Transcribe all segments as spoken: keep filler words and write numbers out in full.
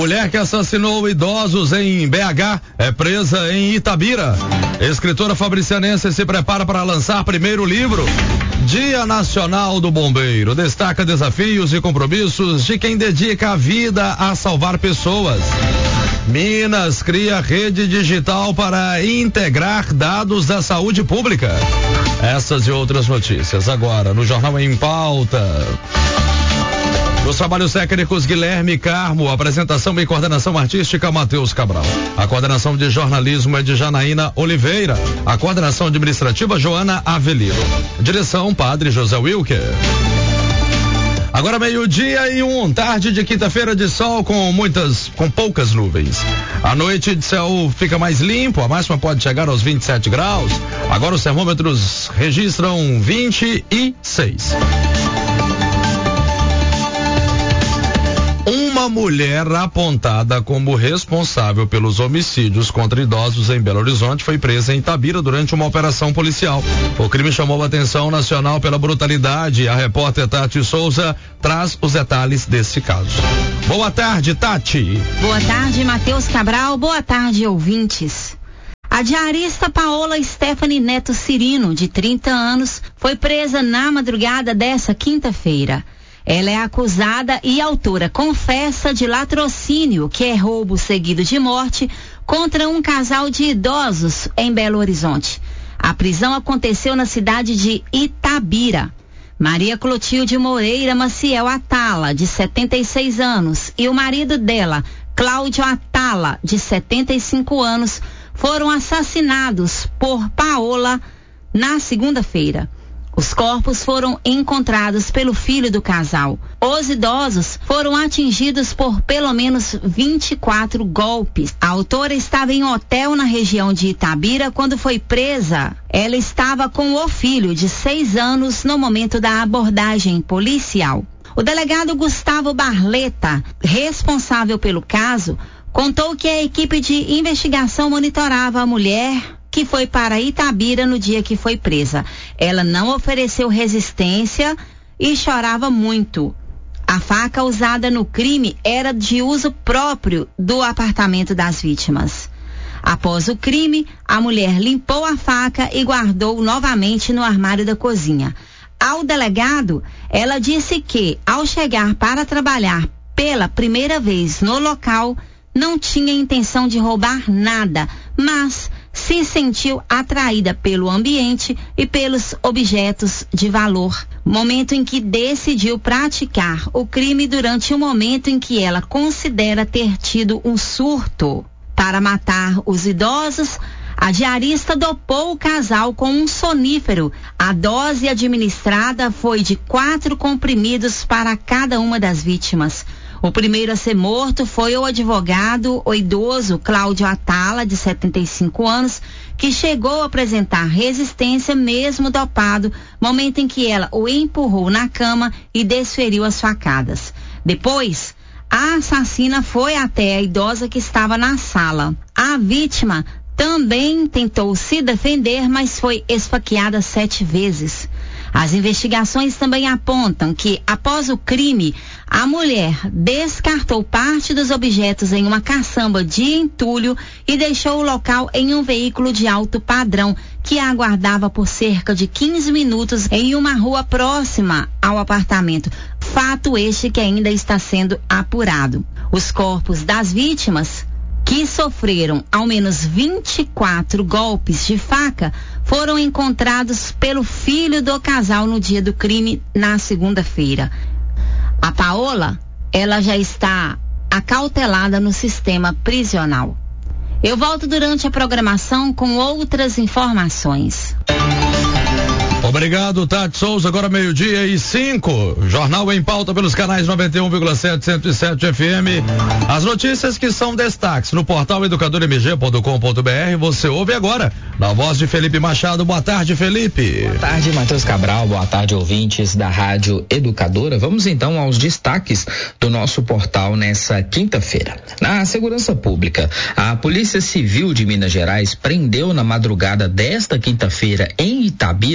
Mulher que assassinou idosos em B H é presa em Itabira. Escritora fabricianense se prepara para lançar primeiro livro. Dia Nacional do Bombeiro destaca desafios e compromissos de quem dedica a vida a salvar pessoas. Minas cria rede digital para integrar dados da saúde pública. Essas e outras notícias agora no Jornal em Pauta. Nos trabalhos técnicos, Guilherme Carmo, apresentação e coordenação artística, Matheus Cabral. A coordenação de jornalismo é de Janaína Oliveira. A coordenação administrativa, Joana Avelino. Direção, Padre José Wilker. Agora meio-dia e um, tarde de quinta-feira de sol com muitas, com poucas nuvens. À noite de céu fica mais limpo, a máxima pode chegar aos vinte e sete graus. Agora os termômetros registram vinte e seis. Uma mulher apontada como responsável pelos homicídios contra idosos em Belo Horizonte foi presa em Itabira durante uma operação policial. O crime chamou a atenção nacional pela brutalidade. A repórter Tati Souza traz os detalhes desse caso. Boa tarde, Tati. Boa tarde, Matheus Cabral. Boa tarde, ouvintes. A diarista Paola Stephanie Neto Cirino, de trinta anos, foi presa na madrugada dessa quinta-feira. Ela é acusada e autora confessa de latrocínio, que é roubo seguido de morte, contra um casal de idosos em Belo Horizonte. A prisão aconteceu na cidade de Itabira. Maria Clotilde Moreira Maciel Atala, de setenta e seis anos, e o marido dela, Cláudio Atala, de setenta e cinco anos, foram assassinados por Paola na segunda-feira. Os corpos foram encontrados pelo filho do casal. Os idosos foram atingidos por pelo menos vinte e quatro golpes. A autora estava em hotel na região de Itabira quando foi presa. Ela estava com o filho de seis anos no momento da abordagem policial. O delegado Gustavo Barleta, responsável pelo caso, contou que a equipe de investigação monitorava a mulher que foi para Itabira no dia que foi presa. Ela não ofereceu resistência e chorava muito. A faca usada no crime era de uso próprio do apartamento das vítimas. Após o crime, a mulher limpou a faca e guardou novamente no armário da cozinha. Ao delegado, ela disse que, ao chegar para trabalhar pela primeira vez no local, não tinha intenção de roubar nada, mas se sentiu atraída pelo ambiente e pelos objetos de valor. Momento em que decidiu praticar o crime durante o momento em que ela considera ter tido um surto. Para matar os idosos, a diarista dopou o casal com um sonífero. A dose administrada foi de quatro comprimidos para cada uma das vítimas. O primeiro a ser morto foi o advogado, o idoso Cláudio Atala, de setenta e cinco anos, que chegou a apresentar resistência mesmo dopado, momento em que ela o empurrou na cama e desferiu as facadas. Depois, a assassina foi até a idosa que estava na sala. A vítima também tentou se defender, mas foi esfaqueada sete vezes. As investigações também apontam que, após o crime, a mulher descartou parte dos objetos em uma caçamba de entulho e deixou o local em um veículo de alto padrão que a aguardava por cerca de quinze minutos em uma rua próxima ao apartamento. Fato este que ainda está sendo apurado. Os corpos das vítimas, que sofreram ao menos vinte e quatro golpes de faca, foram encontrados pelo filho do casal no dia do crime, na segunda-feira. A Paola, ela já está acautelada no sistema prisional. Eu volto durante a programação com outras informações. Obrigado, Tati Souza. Agora meio-dia e cinco. Jornal em pauta pelos canais noventa e um vírgula sete, cento e sete F M. As notícias que são destaques no portal educador m g ponto com ponto b r. Você ouve agora na voz de Felipe Machado. Boa tarde, Felipe. Boa tarde, Matheus Cabral. Boa tarde, ouvintes da Rádio Educadora. Vamos então aos destaques do nosso portal nessa quinta-feira. Na segurança pública, a Polícia Civil de Minas Gerais prendeu na madrugada desta quinta-feira em Itabira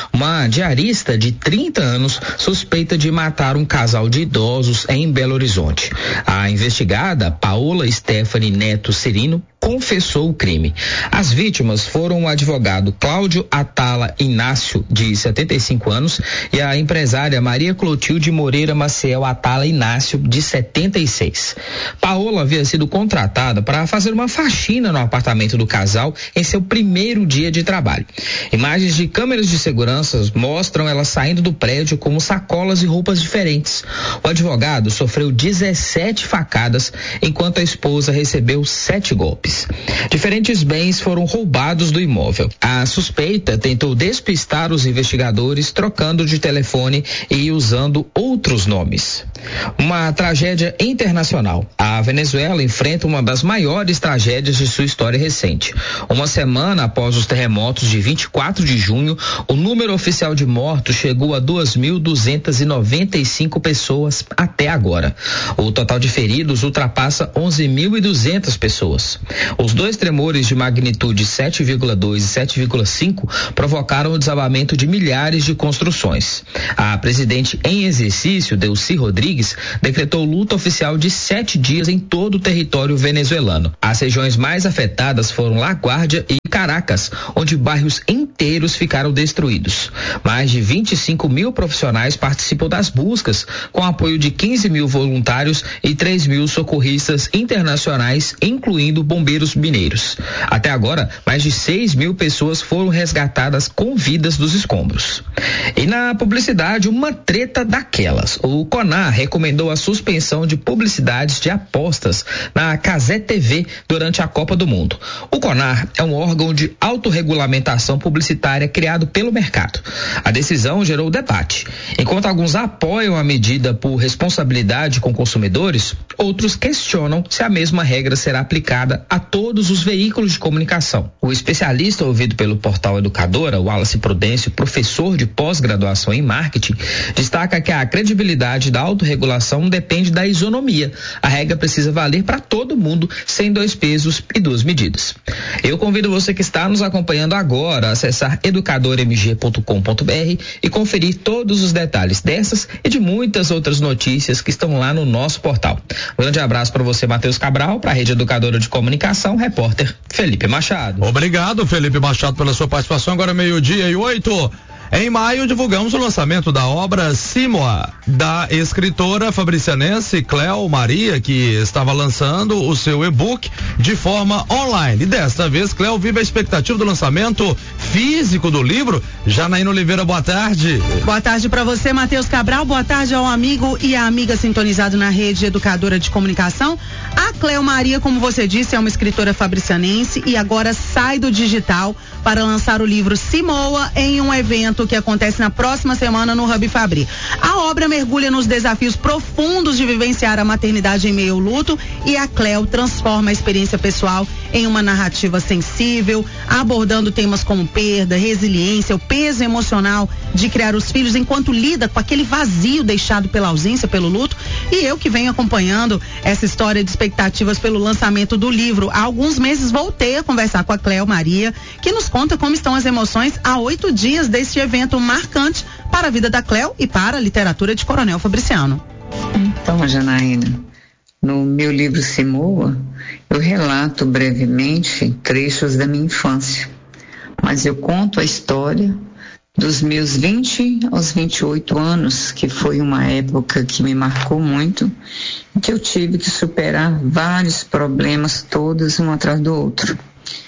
Uma diarista de trinta anos suspeita de matar um casal de idosos em Belo Horizonte. A investigada, Paola Stephanie Neto Cirino, confessou o crime. As vítimas foram o advogado Cláudio Atala Inácio, de setenta e cinco anos, e a empresária Maria Clotilde Moreira Maciel Atala Inácio, de setenta e seis. Paola havia sido contratada para fazer uma faxina no apartamento do casal em seu primeiro dia de trabalho. Imagens de câmeras de segurança mostram ela saindo do prédio com sacolas e roupas diferentes. O advogado sofreu dezessete facadas, enquanto a esposa recebeu sete golpes. Diferentes bens foram roubados do imóvel. A suspeita tentou despistar os investigadores trocando de telefone e usando outros nomes. Uma tragédia internacional. A Venezuela enfrenta uma das maiores tragédias de sua história recente. Uma semana após os terremotos de vinte e quatro de junho, o número oficial de mortos chegou a duas mil duzentas e noventa e cinco pessoas até agora. O total de feridos ultrapassa onze mil e duzentas pessoas. Os dois tremores de magnitude sete vírgula dois e sete vírgula cinco provocaram o desabamento de milhares de construções. A presidente em exercício, Delcy Rodrigues, decretou luta oficial de sete dias em todo o território venezuelano. As regiões mais afetadas foram La Guardia e Caracas, onde bairros inteiros ficaram destruídos. Mais de vinte e cinco mil profissionais participam das buscas, com apoio de quinze mil voluntários e três mil socorristas internacionais, incluindo bombeiros mineiros. Até agora, mais de seis mil pessoas foram resgatadas com vidas dos escombros. E na publicidade, uma treta daquelas. O CONAR recomendou a suspensão de publicidades de apostas na Cazé T V durante a Copa do Mundo. O CONAR é um órgão de autorregulamentação publicitária criado pelo mercado. A decisão gerou debate. Enquanto alguns apoiam a medida por responsabilidade com consumidores, outros questionam se a mesma regra será aplicada a todos os veículos de comunicação. O especialista ouvido pelo portal Educadora, Wallace Prudêncio, professor de pós-graduação em marketing, destaca que a credibilidade da autorregulação depende da isonomia. A regra precisa valer para todo mundo, sem dois pesos e duas medidas. Eu convido você que está nos acompanhando agora a acessar educador m g ponto com ponto b r e conferir todos os detalhes dessas e de muitas outras notícias que estão lá no nosso portal. Um grande abraço para você, Matheus Cabral, para a Rede Educadora de Comunicação, repórter Felipe Machado. Obrigado, Felipe Machado, pela sua participação. Agora meio-dia e oito. Em maio, divulgamos o lançamento da obra Simoa, da escritora fabricianense Cléo Maria, que estava lançando o seu e-book de forma online. E desta vez, Cléo vive a expectativa do lançamento físico do livro. Janaína Oliveira, boa tarde. Boa tarde para você, Matheus Cabral. Boa tarde ao amigo e à amiga sintonizado na Rede Educadora de Comunicação. A Cléo Maria, como você disse, é uma escritora fabricianense e agora sai do digital para lançar o livro Simoa em um evento que acontece na próxima semana no Hub Fabri. A obra mergulha nos desafios profundos de vivenciar a maternidade em meio ao luto e a Cléo transforma a experiência pessoal em uma narrativa sensível, abordando temas como perda, resiliência, o peso emocional de criar os filhos enquanto lida com aquele vazio deixado pela ausência, pelo luto. E eu que venho acompanhando essa história de expectativas pelo lançamento do livro, há alguns meses voltei a conversar com a Cléo Maria, que nos conta como estão as emoções há oito dias deste evento marcante para a vida da Cléo e para a literatura de Coronel Fabriciano. Então, Janaína, no meu livro Simoa, eu relato brevemente trechos da minha infância, mas eu conto a história dos meus vinte aos vinte e oito anos, que foi uma época que me marcou muito, em que eu tive que superar vários problemas, todos um atrás do outro.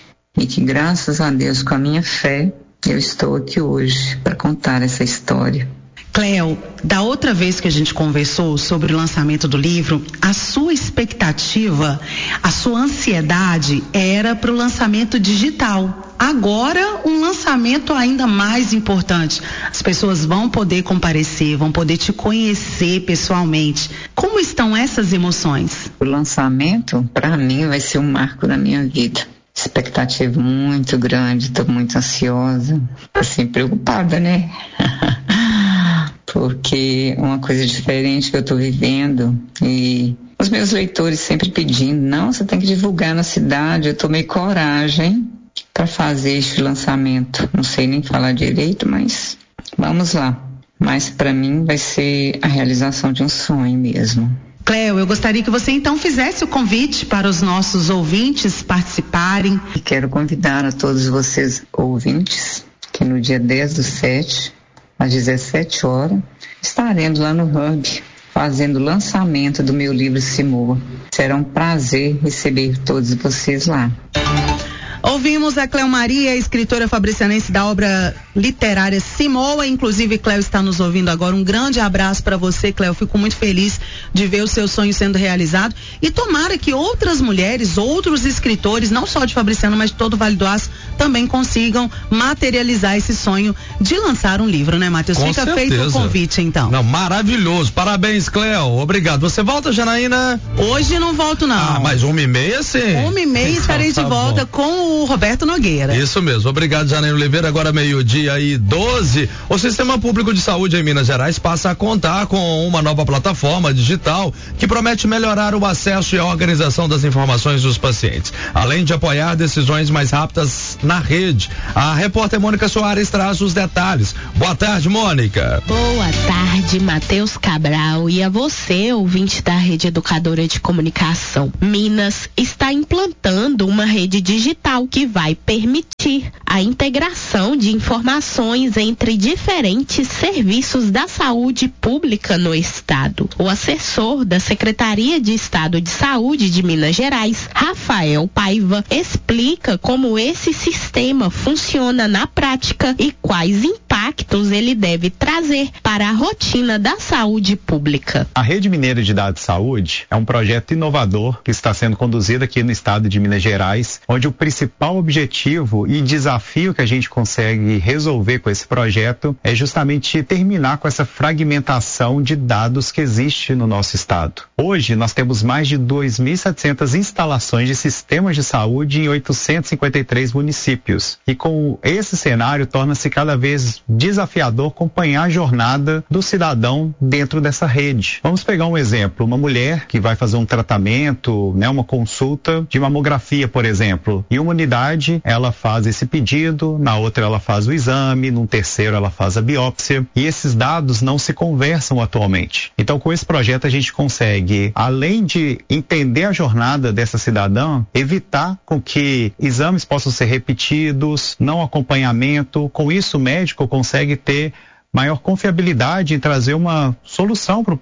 E que, graças a Deus, com a minha fé, eu estou aqui hoje para contar essa história. Cléo, da outra vez que a gente conversou sobre o lançamento do livro, a sua expectativa, a sua ansiedade era para o lançamento digital. Agora, um lançamento ainda mais importante. As pessoas vão poder comparecer, vão poder te conhecer pessoalmente. Como estão essas emoções? O lançamento, para mim, vai ser um marco na minha vida. Expectativa muito grande, estou muito ansiosa, assim, preocupada, né? Porque uma coisa diferente que eu estou vivendo e os meus leitores sempre pedindo, não, você tem que divulgar na cidade. Eu tomei coragem para fazer este lançamento. Não sei nem falar direito, mas Vamos lá. Mas para mim vai ser a realização de um sonho mesmo. Cleo, eu gostaria que você então fizesse o convite para os nossos ouvintes participarem. E quero convidar a todos vocês ouvintes que no dia dez do sete, às dezessete horas, estaremos lá no Hub fazendo o lançamento do meu livro Simoa. Será um prazer receber todos vocês lá. Ouvimos a Cleo Maria, escritora fabricianense da obra literária Simoa. Inclusive, Cleo está nos ouvindo agora. Um grande abraço para você, Cleo. Fico muito feliz de ver o seu sonho sendo realizado. E tomara que outras mulheres, outros escritores, não só de Fabriciano, mas de todo o Vale do Aço, também consigam materializar esse sonho de lançar um livro, né, Matheus? Com Fica certeza. feito o convite, então. Não, maravilhoso. Parabéns, Cleo. Obrigado. Você volta, Janaína? Hoje não volto, não. Ah, mas uma e meia, sim. Uma e meia Então, estarei tá de volta bom. com o Roberto Nogueira. Isso mesmo. Obrigado, Janaína Oliveira. Agora meio-dia e doze. O Sistema Público de Saúde em Minas Gerais passa a contar com uma nova plataforma digital que promete melhorar o acesso e a organização das informações dos pacientes, além de apoiar decisões mais rápidas na rede. A repórter Mônica Soares traz os detalhes. Boa tarde, Mônica. Boa tarde, Matheus Cabral, e a você, ouvinte da Rede Educadora de Comunicação. Minas está implantando uma rede digital que vai permitir a integração de informações entre diferentes serviços da saúde pública no estado. O assessor da Secretaria de Estado de Saúde de Minas Gerais, Rafael Paiva, explica como esse sistema funciona na prática e quais impactos ele deve trazer para a rotina da saúde pública. A Rede Mineira de Dados de Saúde é um projeto inovador que está sendo conduzido aqui no estado de Minas Gerais, onde o principal objetivo e desafio que a gente consegue resolver com esse projeto é justamente terminar com essa fragmentação de dados que existe no nosso estado. Hoje nós temos mais de dois mil e setecentas instalações de sistemas de saúde em oitocentos e cinquenta e três municípios. E com esse cenário torna-se cada vez desafiador acompanhar a jornada do cidadão dentro dessa rede. Vamos pegar um exemplo, uma mulher que vai fazer um tratamento, né, uma consulta de mamografia, por exemplo. Em uma unidade ela faz esse pedido, na outra ela faz o exame, num terceiro ela faz a biópsia, e esses dados não se conversam atualmente. Então, com esse projeto a gente consegue, além de entender a jornada dessa cidadã, evitar com que exames possam ser repetidos, não acompanhamento. Com isso, o médico consegue ter maior confiabilidade em trazer uma solução para o